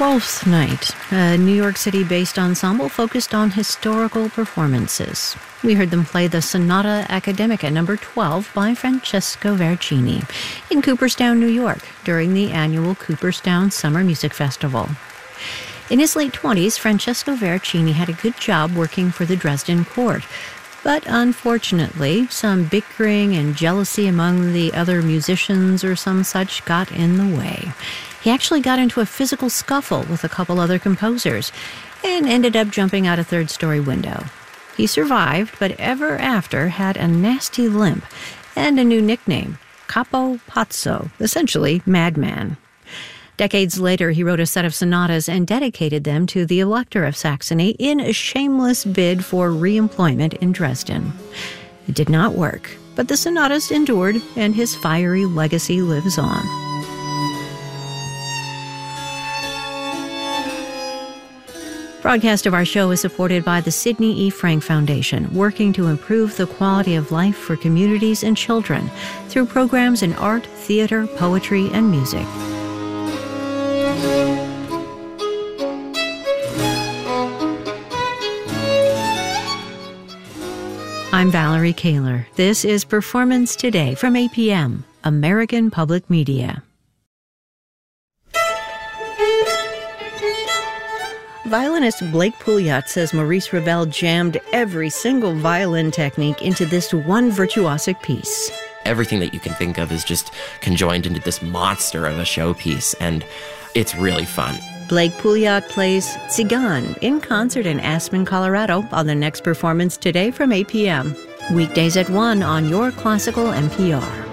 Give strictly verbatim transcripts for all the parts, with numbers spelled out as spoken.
Twelfth Night, a New York City-based ensemble focused on historical performances. We heard them play the Sonata Academica number twelve by Francesco Vercini in Cooperstown, New York, during the annual Cooperstown Summer Music Festival. In his late twenties, Francesco Vercini had a good job working for the Dresden court, but unfortunately, some bickering and jealousy among the other musicians or some such got in the way. He actually got into a physical scuffle with a couple other composers and ended up jumping out a third-story window. He survived, but ever after had a nasty limp and a new nickname, Capo Pazzo, essentially Madman. Decades later, he wrote a set of sonatas and dedicated them to the Elector of Saxony in a shameless bid for re-employment in Dresden. It did not work, but the sonatas endured, and his fiery legacy lives on. Broadcast of our show is supported by the Sidney E. Frank Foundation, working to improve the quality of life for communities and children through programs in art, theater, poetry, and music. I'm Valerie Kaler. This is Performance Today from A P M, American Public Media. Violinist Blake Pouliot says Maurice Ravel jammed every single violin technique into this one virtuosic piece. Everything that you can think of is just conjoined into this monster of a showpiece, and it's really fun. Blake Pouliot plays Tzigan in concert in Aspen, Colorado on the next Performance Today from A P M. Weekdays at one on your classical N P R.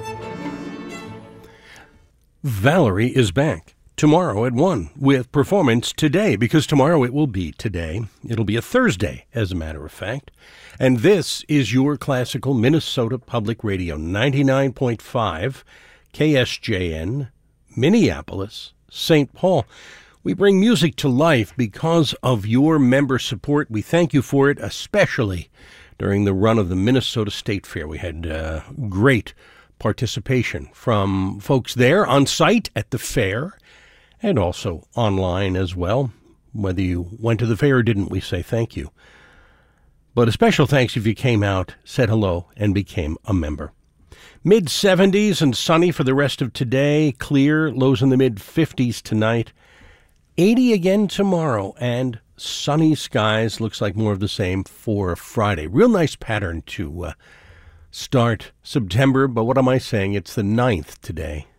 Valerie is back tomorrow at one with Performance Today, because tomorrow it will be today. It'll be a Thursday, as a matter of fact. And this is your classical Minnesota Public Radio, ninety-nine point five K S J N, Minneapolis, Saint Paul. We bring music to life because of your member support. We thank you for it, especially during the run of the Minnesota State Fair. We had uh, great participation from folks there on site at the fair and also online as well. Whether you went to the fair or didn't, we say thank you. But a special thanks if you came out, said hello, and became a member. mid seventies and sunny for the rest of today. Clear, lows in the mid fifties tonight. eighty again tomorrow, and sunny skies. Looks like more of the same for Friday. Real nice pattern to uh, start September, but what am I saying? It's the ninth today.